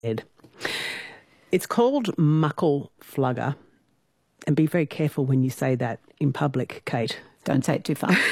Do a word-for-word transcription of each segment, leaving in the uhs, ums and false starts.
Ed. It's called Muckle Flugga, and be very careful when you say that in public, Kate. Don't say it too far.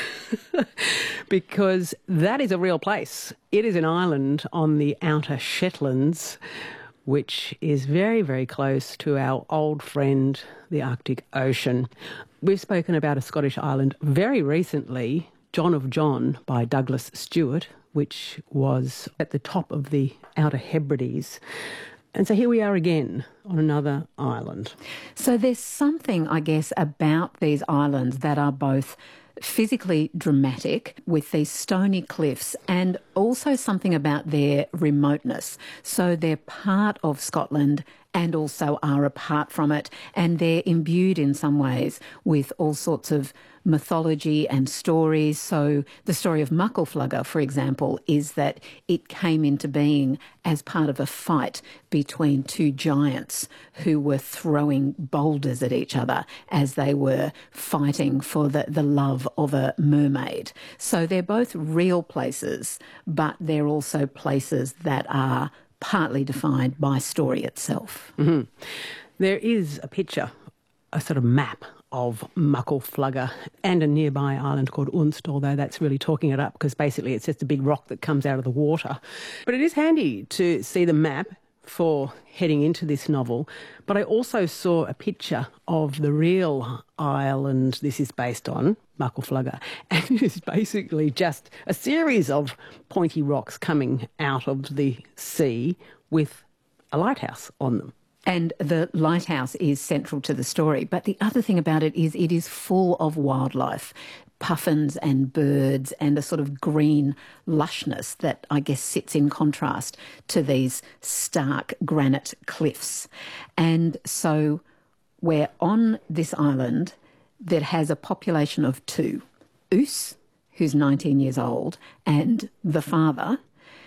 Because that is a real place. It is an island on the Outer Shetlands, which is very, very close to our old friend, the Arctic Ocean. We've spoken about a Scottish island very recently, John of John by Douglas Stewart, which was at the top of the Outer Hebrides. And so here we are again on another island. So there's something, I guess, about these islands that are both physically dramatic with these stony cliffs and also something about their remoteness. So they're part of Scotland and also are apart from it, and they're imbued in some ways with all sorts of mythology and stories. So the story of Muckle Flugga, for example, is that it came into being as part of a fight between two giants who were throwing boulders at each other as they were fighting for the, the love of a mermaid. So they're both real places, but they're also places that are partly defined by story itself. Mm-hmm. There is a picture, a sort of map of Muckle Flugga and a nearby island called Unst, although that's really talking it up because basically it's just a big rock that comes out of the water. But it is handy to see the map for heading into this novel. But I also saw a picture of the real island this is based on, Muckle Flugga, and it is basically just a series of pointy rocks coming out of the sea with a lighthouse on them. And the lighthouse is central to the story. But the other thing about it is it is full of wildlife, puffins and birds and a sort of green lushness that I guess sits in contrast to these stark granite cliffs. And so we're on this island that has a population of two. Oos, who's nineteen years old, and the father,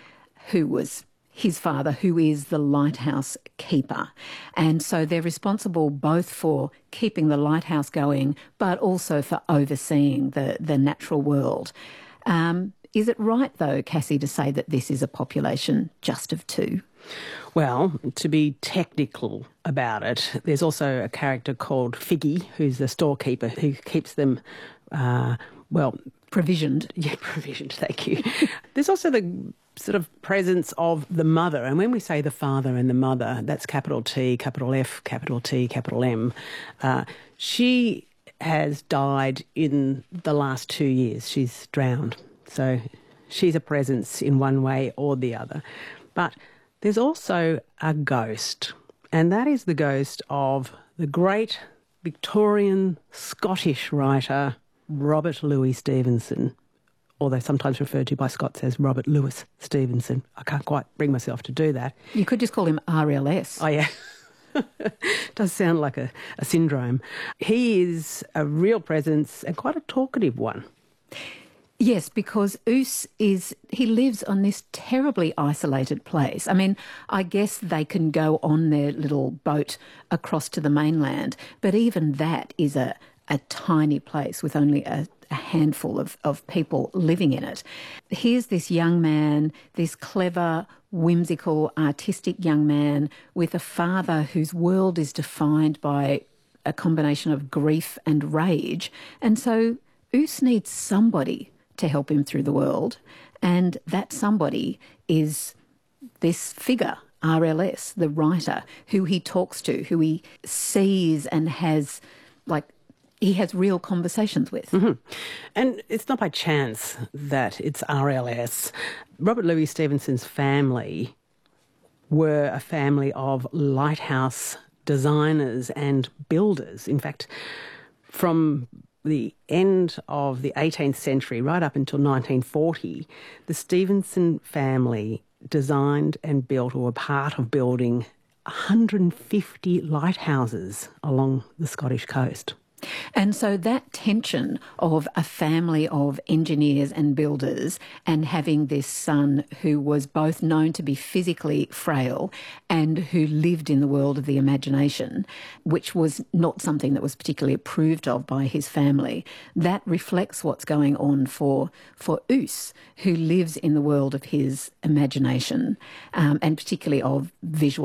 who was his father, who is the lighthouse keeper. And so they're responsible both for keeping the lighthouse going, but also for overseeing the, the natural world. Um, is it right, though, Cassie, to say that this is a population just of two? Well, to be technical about it, there's also a character called Figgy, who's the storekeeper, who keeps them, uh, well... Provisioned. Yeah, provisioned, thank you. There's also the sort of presence of the mother. And when we say the father and the mother, that's capital T, capital F, capital T, capital M. Uh, she has died in the last two years. She's drowned. So she's a presence in one way or the other. But there's also a ghost, and that is the ghost of the great Victorian Scottish writer Robert Louis Stevenson, although sometimes referred to by Scots as Robert Louis Stevenson. I can't quite bring myself to do that. You could just call him R L S. Oh, yeah. Does sound like a, a syndrome. He is a real presence and quite a talkative one. Yes, because Oos is, he lives on this terribly isolated place. I mean, I guess they can go on their little boat across to the mainland, but even that is a, a tiny place with only a, a handful of, of people living in it. Here's this young man, this clever, whimsical, artistic young man with a father whose world is defined by a combination of grief and rage. And so Oos needs somebody to help him through the world, and that somebody is this figure, R L S, the writer, who he talks to, who he sees and has, like, he has real conversations with. Mm-hmm. And it's not by chance that it's R L S. Robert Louis Stevenson's family were a family of lighthouse designers and builders. In fact, from the end of the eighteenth century, right up until nineteen forty, the Stevenson family designed and built, or were part of building, one hundred fifty lighthouses along the Scottish coast. And so that tension of a family of engineers and builders and having this son who was both known to be physically frail and who lived in the world of the imagination, which was not something that was particularly approved of by his family, that reflects what's going on for, for Oos, who lives in the world of his imagination, um, and particularly of visual